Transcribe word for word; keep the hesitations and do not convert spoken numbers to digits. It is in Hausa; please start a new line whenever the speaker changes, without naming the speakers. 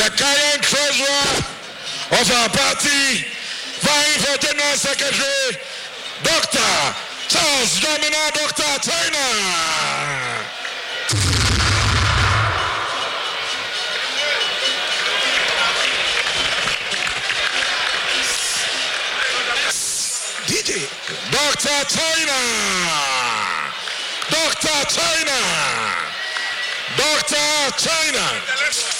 the current treasurer of our party, vying for General Secretary, Doctor Charles Domina, Doctor China. D J. Doctor China. Doctor China. Doctor China.